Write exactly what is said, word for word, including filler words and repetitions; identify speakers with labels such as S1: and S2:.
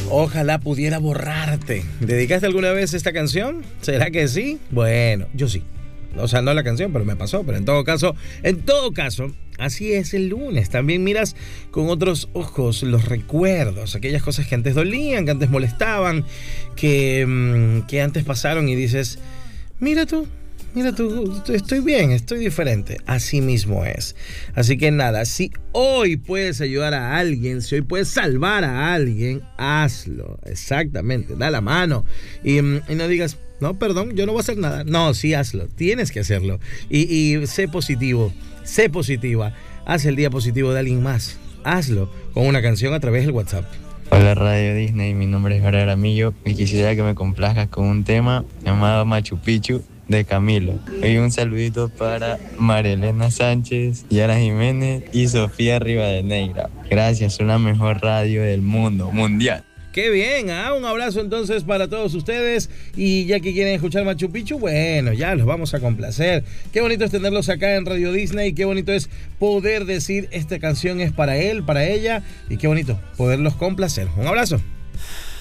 S1: Ojalá pudiera borrarte. ¿Dedicaste alguna vez esta canción? ¿Será que sí? Bueno, yo sí. O sea, no la canción, pero me pasó. Pero en todo caso, en todo caso, así es el lunes. También miras con otros ojos los recuerdos, aquellas cosas que antes dolían, que antes molestaban, que, que antes pasaron y dices, mira tú, mira tú, estoy bien, estoy diferente. Así mismo es. Así que nada, si hoy puedes ayudar a alguien, si hoy puedes salvar a alguien, hazlo. Exactamente, da la mano. Y, y no digas, no, perdón, yo no voy a hacer nada. No, sí, hazlo, tienes que hacerlo. Y, y sé positivo, sé positiva. Haz el día positivo de alguien más. Hazlo con una canción a través del WhatsApp.
S2: Hola Radio Disney, mi nombre es Jorge Aramillo y quisiera que me complazcas con un tema llamado Machu Picchu de Camilo. Y un saludito para Marilena Sánchez, Yara Jiménez y Sofía Rivadeneira. Gracias, son la mejor radio del mundo mundial.
S1: Qué bien, ¿ah? Un abrazo entonces para todos ustedes. Y ya que quieren escuchar Machu Picchu, bueno, ya los vamos a complacer. Qué bonito es tenerlos acá en Radio Disney. Qué bonito es poder decir esta canción es para él, para ella. Y qué bonito poderlos complacer. Un abrazo.